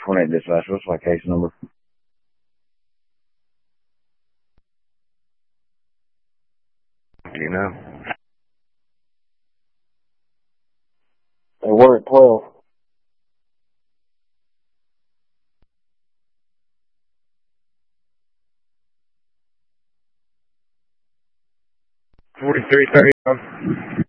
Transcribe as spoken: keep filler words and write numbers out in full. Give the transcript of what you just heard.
twenty-eight dispatch, what's my case number? Do you know? They were at twelve. Forty-three thirty.